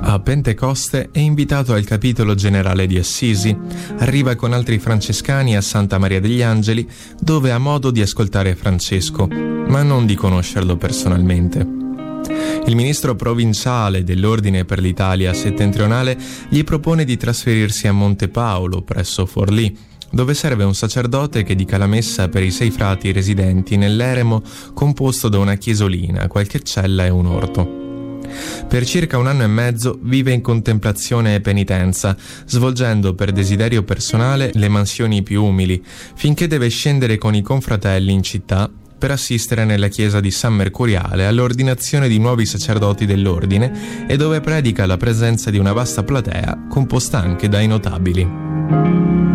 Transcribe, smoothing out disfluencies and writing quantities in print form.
A Pentecoste è invitato al capitolo generale di Assisi, arriva con altri francescani a Santa Maria degli Angeli, dove ha modo di ascoltare Francesco, ma non di conoscerlo personalmente. Il ministro provinciale dell'Ordine per l'Italia settentrionale gli propone di trasferirsi a Monte Paolo, presso Forlì, dove serve un sacerdote che dica la messa per i 6 frati residenti nell'eremo composto da una chiesolina, qualche cella e un orto. Per circa 1 anno e mezzo vive in contemplazione e penitenza, svolgendo per desiderio personale le mansioni più umili, finché deve scendere con i confratelli in città per assistere nella chiesa di San Mercuriale all'ordinazione di nuovi sacerdoti dell'ordine e dove predica alla presenza di una vasta platea composta anche dai notabili.